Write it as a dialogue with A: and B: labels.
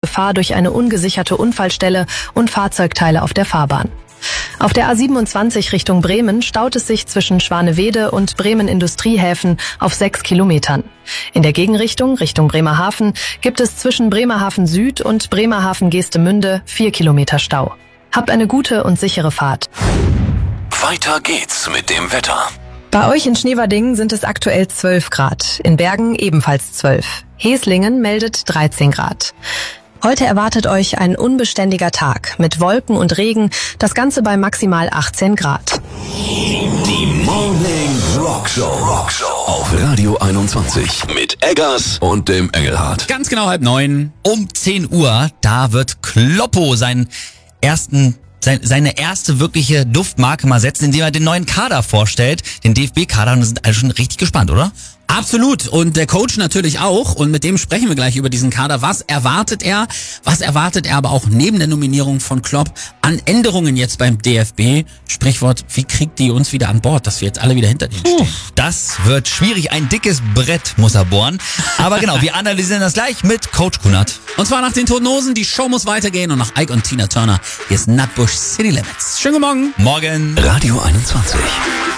A: Gefahr durch eine ungesicherte Unfallstelle und Fahrzeugteile auf der Fahrbahn. Auf der A27 Richtung Bremen staut es sich zwischen Schwanewede und Bremen Industriehäfen auf 6 Kilometern. In der Gegenrichtung, Richtung Bremerhaven, gibt es zwischen Bremerhaven Süd und Bremerhaven Geestemünde 4 Kilometer Stau. Habt eine gute und sichere Fahrt.
B: Weiter geht's mit dem Wetter.
A: Bei euch in Schneverdingen sind es aktuell 12 Grad, in Bergen ebenfalls 12. Heslingen meldet 13 Grad. Heute erwartet euch ein unbeständiger Tag mit Wolken und Regen, das Ganze bei maximal 18 Grad.
B: Die Morning Rockshow auf Radio 21 mit Eggers und dem Engelhardt.
C: Ganz genau 8:30. Um 10 Uhr, da wird Kloppo seine erste wirkliche Duftmarke mal setzen, indem er den neuen Kader vorstellt, den DFB-Kader, und da sind alle schon richtig gespannt, oder?
D: Absolut. Und der Coach natürlich auch. Und mit dem sprechen wir gleich über diesen Kader. Was erwartet er? Was erwartet er aber auch neben der Nominierung von Klopp an Änderungen jetzt beim DFB? Sprichwort, wie kriegt die uns wieder an Bord, dass wir jetzt alle wieder hinter denen stehen?
C: Das wird schwierig. Ein dickes Brett muss er bohren. Aber genau, wir analysieren das gleich mit Coach Kunert.
D: Und zwar nach den Toten Hosen. Die Show muss weitergehen. Und nach Ike und Tina Turner. Hier ist Nutbush City Limits. Schönen guten Morgen.
C: Morgen.
B: Radio 21.